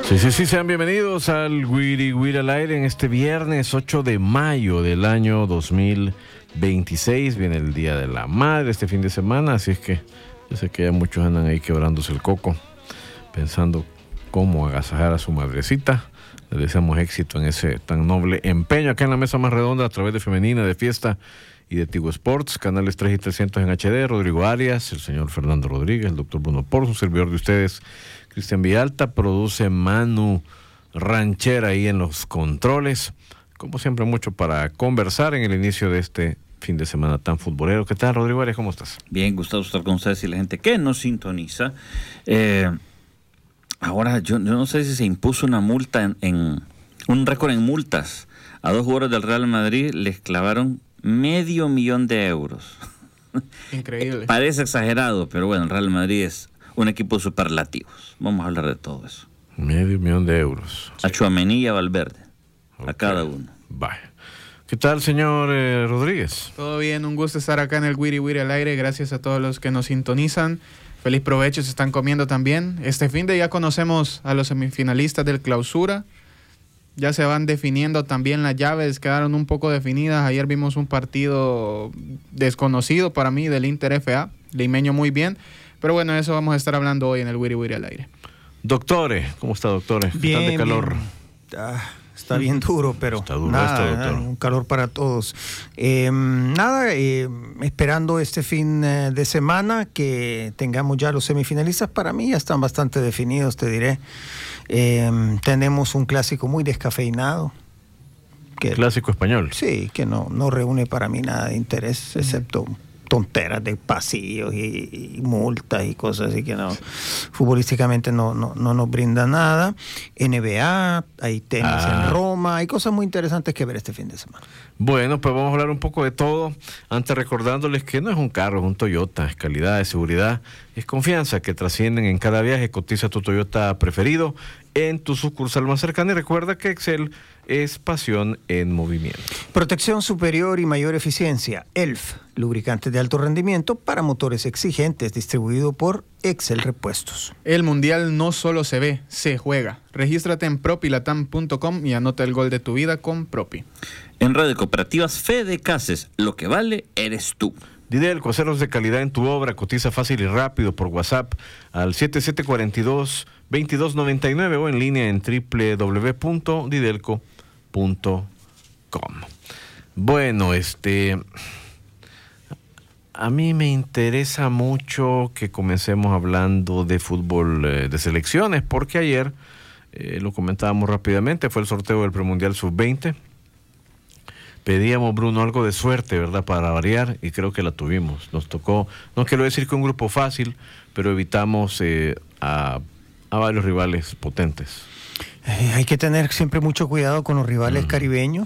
Sí, sean bienvenidos al Wiri Wiri al aire en este viernes 8 de mayo del año 2026. Viene el Día de la Madre este fin de semana, así es que yo sé que ya muchos andan ahí quebrándose el coco, pensando cómo agasajar a su madrecita. Les deseamos éxito en ese tan noble empeño acá en la mesa más redonda a través de Femenina, de Fiesta y de Tigo Sports, canales 3 y 300 en HD, Rodrigo Arias, el señor Fernando Rodríguez, el doctor Bruno Porzo, un servidor de ustedes, Cristian Villalta, produce Manu Ranchera ahí en los controles. Como siempre, mucho para conversar en el inicio de este fin de semana tan futbolero. ¿Qué tal, Rodrigo Arias? ¿Cómo estás? Bien, gustado estar con ustedes y la gente que nos sintoniza. Ahora, yo no sé si se impuso una multa en un récord en multas. A 2 jugadores del Real Madrid les clavaron $500,000 de euros. Increíble. Parece exagerado, pero bueno, el Real Madrid es un equipo de superlativos. Vamos a hablar de todo eso. $500,000 de euros. A Tchouaméni y a Valverde. Okay. A cada uno. Vaya. ¿Qué tal, señor Rodríguez? Todo bien, un gusto estar acá en el Wiri Wiri al aire. Gracias a todos los que nos sintonizan. Feliz provecho, se están comiendo también. Este fin de ya conocemos a los semifinalistas del Clausura. Ya se van definiendo también las llaves, quedaron un poco definidas. Ayer vimos un partido desconocido para mí del Inter FA, limeño muy bien. Pero bueno, eso vamos a estar hablando hoy en el Wiri Wiri al aire. Doctore, ¿cómo está, doctore? ¿Qué Bien, tal de calor? Está bien duro, pero está duro nada, esto, doctor. Un calor para todos. Esperando este fin de semana que tengamos ya los semifinalistas. Para mí ya están bastante definidos, te diré. Tenemos un clásico muy descafeinado. Clásico español. Sí, que no reúne para mí nada de interés, excepto tonteras de pasillos y multas y cosas así que no, futbolísticamente no nos brinda nada. NBA, hay tenis en Roma, hay cosas muy interesantes que ver este fin de semana. Bueno, pues vamos a hablar un poco de todo. Antes recordándoles que no es un carro, es un Toyota, es calidad, es seguridad, es confianza que trascienden en cada viaje. Cotiza tu Toyota preferido en tu sucursal más cercana y recuerda que Excel es pasión en movimiento. Protección superior y mayor eficiencia. ELF, lubricante de alto rendimiento para motores exigentes, distribuido por Excel Repuestos. El Mundial no solo se ve, se juega. Regístrate en propilatam.com y anota el gol de tu vida con Propi. En Red de Cooperativas Fede Cases, lo que vale eres tú. Didelco, aceros de calidad en tu obra, cotiza fácil y rápido por WhatsApp al 7742-2299 o en línea en www.didelco.com. Bueno, a mí me interesa mucho que comencemos hablando de fútbol de selecciones, porque ayer, lo comentábamos rápidamente, fue el sorteo del premundial sub-20. Pedíamos, Bruno, algo de suerte, ¿verdad?, para variar, y creo que la tuvimos. Nos tocó, no quiero decir que un grupo fácil, pero evitamos a varios rivales potentes. Hay que tener siempre mucho cuidado con los rivales caribeños.